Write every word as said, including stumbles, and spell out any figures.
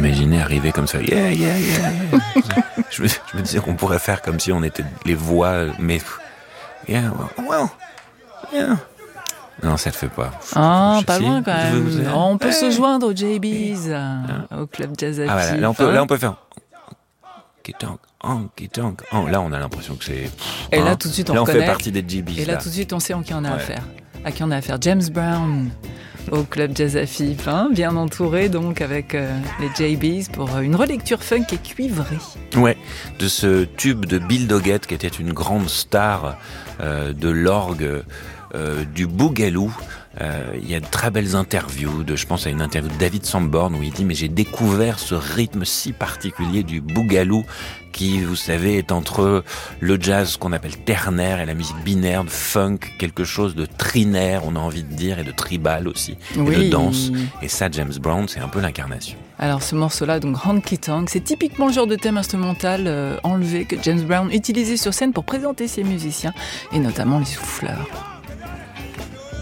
imaginais arriver comme ça. Yeah, yeah, yeah. je, me, je me disais qu'on pourrait faire comme si on était les voix, mais yeah, well, yeah. Non, ça le fait pas. Ah, je, pas si, loin quand même. Vous, oh, on peut hey. se joindre aux J B's, hein. Au club Jazz Ah, voilà. Là, on hein. peut, là, on peut faire. Honky-tonk, honky-tonk. Oh, là, on a l'impression que c'est. Et hein. là, tout de suite, on Là, on reconnaît. fait partie des J B's. Et là, là, tout de suite, on sait en qui on a ouais. affaire. À qui on a affaire. James Brown au club Jazz Afif, hein, bien entouré donc avec euh, les J B's pour euh, une relecture funk et cuivrée. Ouais, de ce tube de Bill Doggett qui était une grande star euh, de l'orgue euh, du boogaloo. Euh, il y a de très belles interviews, de, je pense à une interview de David Sanborn où il dit « Mais j'ai découvert ce rythme si particulier du boogaloo qui, vous savez, est entre le jazz qu'on appelle ternaire et la musique binaire, de funk, quelque chose de trinaire, on a envie de dire, et de tribal aussi, oui. et de danse. Et ça, James Brown, c'est un peu l'incarnation. » Alors ce morceau-là, donc Honky Tonk, c'est typiquement le genre de thème instrumental euh, enlevé que James Brown utilisait sur scène pour présenter ses musiciens, et notamment les souffleurs.